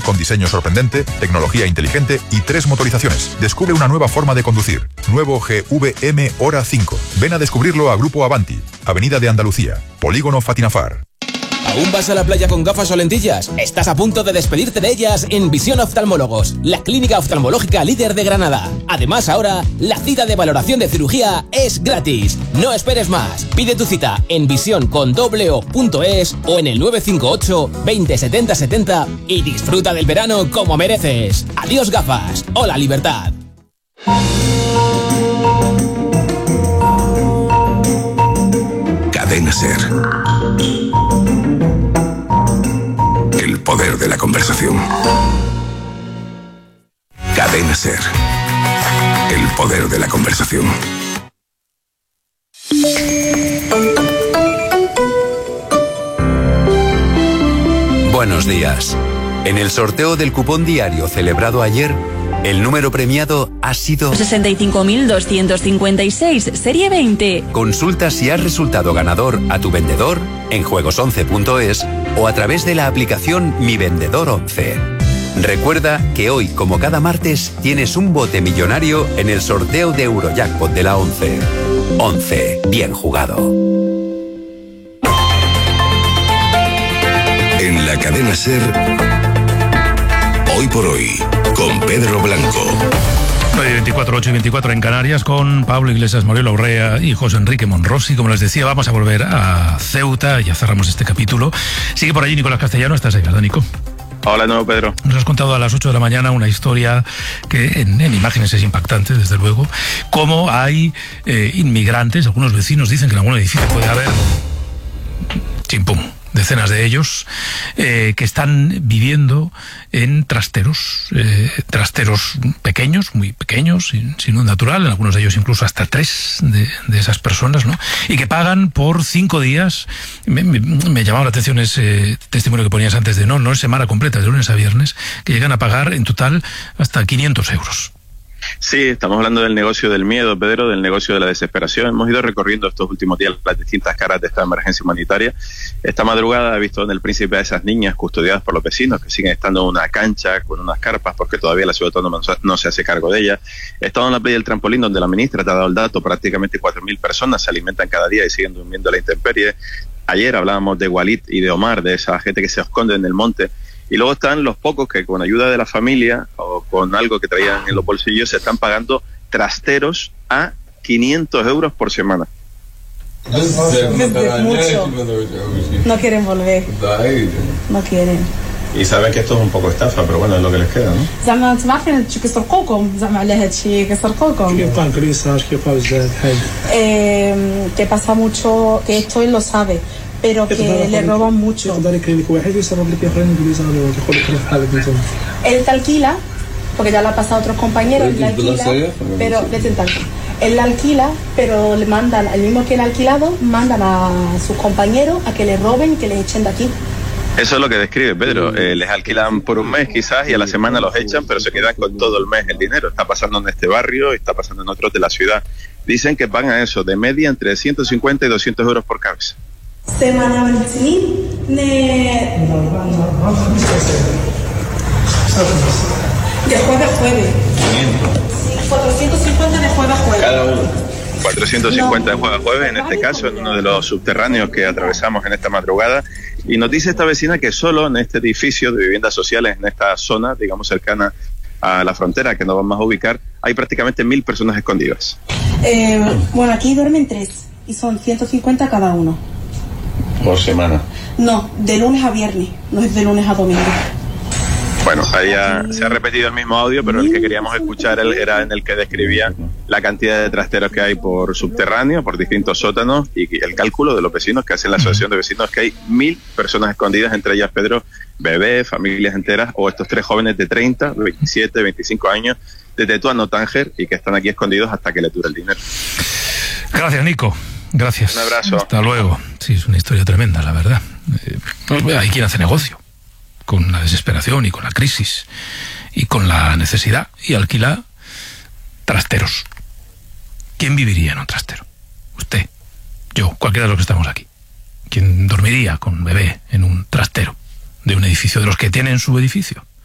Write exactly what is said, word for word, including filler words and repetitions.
con diseño sorprendente, tecnología inteligente y tres motorizaciones. Descubre una nueva forma de conducir. Nuevo G V M Hora cinco. Ven a descubrirlo a Grupo Avanti, Avenida de Andalucía, Polígono Fatinafar. ¿Aún vas a la playa con gafas o lentillas? Estás a punto de despedirte de ellas en Visión Oftalmólogos, la clínica oftalmológica líder de Granada. Además, ahora, la cita de valoración de cirugía es gratis. No esperes más. Pide tu cita en visión con doble o punto es o en el nueve cinco ocho, veinte, setenta, setenta y disfruta del verano como mereces. Adiós gafas. Hola libertad. Cadena Ser. El poder de la conversación. Cadena Ser. El poder de la conversación. Buenos días. En el sorteo del cupón diario celebrado ayer, el número premiado ha sido sesenta y cinco mil doscientos cincuenta y seis, serie veinte. Consulta si has resultado ganador a tu vendedor en juegos once punto es o a través de la aplicación Mi Vendedor once. Recuerda que hoy, como cada martes, tienes un bote millonario en el sorteo de Eurojackpot de la once. once. Bien jugado. En la Cadena Ser, Hoy por Hoy, con Pedro Blanco. nueve y veinticuatro, ocho y veinticuatro en Canarias, con Pablo Iglesias, Mariela Urrea y José Enrique Monrosi. Como les decía, vamos a volver a Ceuta, ya cerramos este capítulo. Sigue por allí Nicolás Castellano, estás ahí, ¿verdad, Nico? Hola de nuevo, Pedro. Nos has contado a las ocho de la mañana una historia que en, en imágenes es impactante, desde luego. Cómo hay eh, inmigrantes, algunos vecinos dicen que en algún edificio puede haber chimpum, decenas de ellos, eh, que están viviendo en trasteros, eh, trasteros pequeños, muy pequeños, sin, sin luz natural, en algunos de ellos incluso hasta tres de, de esas personas, ¿no? Y que pagan por cinco días. Me, me, me llamaba la atención ese testimonio que ponías antes de no, no es semana completa, de lunes a viernes, que llegan a pagar en total hasta quinientos euros. Sí, estamos hablando del negocio del miedo, Pedro, del negocio de la desesperación. Hemos ido recorriendo estos últimos días las distintas caras de esta emergencia humanitaria. Esta madrugada he visto en el Príncipe a esas niñas custodiadas por los vecinos que siguen estando en una cancha con unas carpas porque todavía la ciudad autónoma no se hace cargo de ellas. He estado en la playa del Trampolín, donde la ministra te ha dado el dato, prácticamente cuatro mil personas se alimentan cada día y siguen durmiendo a la intemperie. Ayer hablábamos de Walid y de Omar, de esa gente que se esconde en el monte. Y luego están los pocos que con ayuda de la familia o con algo que traían en los bolsillos se están pagando trasteros a quinientos euros por semana. Mucho. No quieren volver. No quieren. Y saben que esto es un poco estafa, pero bueno, es lo que les queda, ¿no? زعما انتم عارفين هادشي كيسرقوكم زعما على هادشي كيسرقوكم. كيبقى كريساج كيبقى بزاف حاجه. Eh, que pasa mucho, que esto él lo sabe, pero que le roban mucho. Él te alquila, porque ya le ha pasado a otros compañeros, él le alquila, pero él la alquila, pero le mandan, al mismo que el alquilado, mandan a sus compañeros a que le roben y que les echen de aquí. Eso es lo que describe Pedro. Eh, les alquilan por un mes quizás y a la semana los echan, pero se quedan con todo el mes el dinero. Está pasando en este barrio y está pasando en otros de la ciudad. Dicen que pagan eso, de media entre ciento cincuenta y doscientos euros por cabeza. Semana de jueves a jueves. cuatrocientos cincuenta de jueves a jueves. Cada uno. cuatrocientos cincuenta de jueves a jueves, en este caso, en uno de los subterráneos que atravesamos en esta madrugada. Y nos dice esta vecina que solo en este edificio de viviendas sociales, en esta zona, digamos, cercana a la frontera, que nos vamos a ubicar, hay prácticamente mil personas escondidas. Eh, bueno, aquí duermen tres y son ciento cincuenta cada uno. ¿Por semana? No, de lunes a viernes, no es de lunes a domingo. Bueno, ahí ya se ha repetido el mismo audio, pero el que queríamos escuchar era en el que describía la cantidad de trasteros que hay por subterráneo, por distintos sótanos, y el cálculo de los vecinos que hacen la asociación de vecinos, que hay mil personas escondidas, entre ellas, Pedro, bebés, familias enteras, o estos tres jóvenes de treinta, veintisiete, veinticinco años, de Tetuán o Tánger, y que están aquí escondidos hasta que les dure el dinero. Gracias, Nico. Gracias. Un abrazo. Hasta luego. Sí, es una historia tremenda, la verdad. Eh, hay quien hace negocio con la desesperación y con la crisis y con la necesidad y alquila trasteros. ¿Quién viviría en un trastero? Usted, yo, cualquiera de los que estamos aquí. ¿Quién dormiría con bebé en un trastero de un edificio de los que tiene en su edificio?